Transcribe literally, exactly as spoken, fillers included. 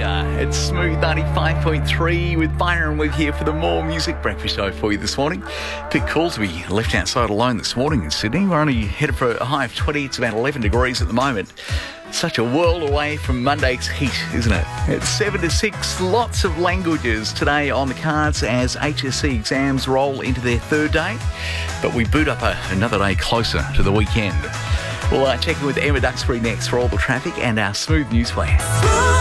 Nature. It's Smooth ninety-five point three with Byron. We're here for the More Music Breakfast Show for you this morning. Bit cool to be left outside alone this morning in Sydney. We're only headed for a high of twenty. It's about eleven degrees at the moment. Such a world away from Monday's heat, isn't it? It's seven to six. Lots of languages today on the cards as H S C exams roll into their third day. But we boot up a, another day closer to the weekend. We'll uh, check in with Emma Duxbury next for all the traffic and our Smooth News Plan.